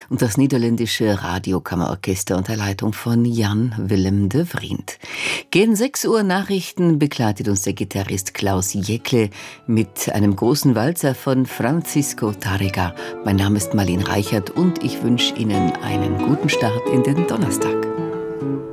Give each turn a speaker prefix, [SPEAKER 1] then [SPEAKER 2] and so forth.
[SPEAKER 1] und das niederländische Radiokammerorchester unter Leitung von Jan Willem de Vriend. Gegen 6 Uhr Nachrichten begleitet uns der Gitarrist Klaus Jäckle mit einem großen Walzer von Francisco Tárrega. Mein Name ist Marlene Reichert und ich wünsche Ihnen einen guten Start in den Donnerstag.